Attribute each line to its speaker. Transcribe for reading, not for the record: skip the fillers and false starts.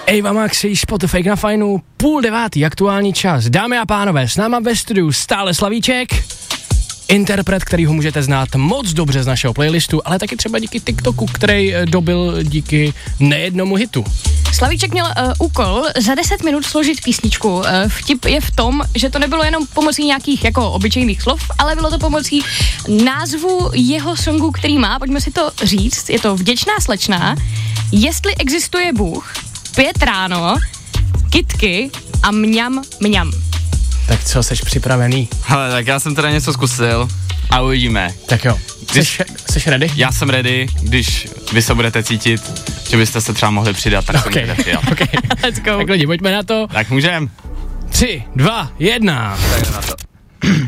Speaker 1: Eva Max, Spotify na fajnu, 8:30, aktuální čas. Dámy a pánové, s náma ve studiu stále Slavíček, interpret, který ho můžete znát moc dobře z našeho playlistu, ale taky třeba díky TikToku, který dobil díky nejednomu hitu.
Speaker 2: Slavíček měl úkol za 10 minut složit písničku. Vtip je v tom, že to nebylo jenom pomocí nějakých jako obyčejných slov, ale bylo to pomocí názvu jeho songu, který má, pojďme si to říct, je to Vděčná slečna, Jestli existuje Bůh, 5 ráno, Kytky a mňam mňam.
Speaker 1: Tak co, seš připravený?
Speaker 3: Hele, tak já jsem teda něco zkusil a uvidíme.
Speaker 1: Tak jo, seš ready?
Speaker 3: Já jsem ready, když vy se budete cítit, že byste se třeba mohli přidat, tak se můžete přidat.
Speaker 1: Okay.
Speaker 2: Let's go.
Speaker 1: Tak lidi, pojďme na to.
Speaker 3: Tak můžem.
Speaker 1: 3, 2, 1.
Speaker 3: Tak na to.